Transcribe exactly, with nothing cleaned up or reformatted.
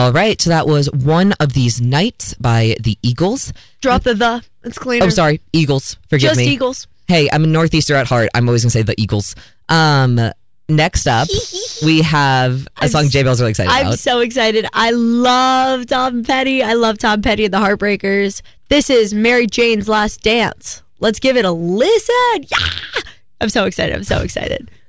All right. So that was One of These Nights by the Eagles. Drop the the. It's cleaner. Oh, sorry. Eagles. Forgive Just me. Just Eagles. Hey, I'm a Northeaster at heart. I'm always going to say the Eagles. Um, next up, we have a song J Bell's really excited I'm about. I'm so excited. I love Tom Petty. I love Tom Petty and the Heartbreakers. This is Mary Jane's Last Dance. Let's give it a listen. Yeah! I'm so excited. I'm so excited.